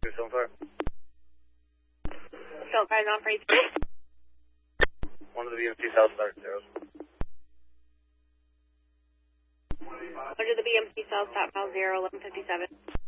So far. Still guys on for 8. One of the BMC South start zeros. Under the BMC South, stop mile 0, 1157.